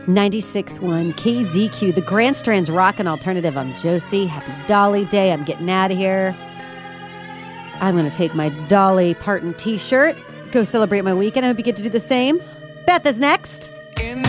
96.1 KZQ, the Grand Strand's Rockin' Alternative. I'm Josie. Happy Dolly Day. I'm getting out of here. I'm going to take my Dolly Parton t-shirt, go celebrate my weekend. I hope you get to do the same. Beth is next.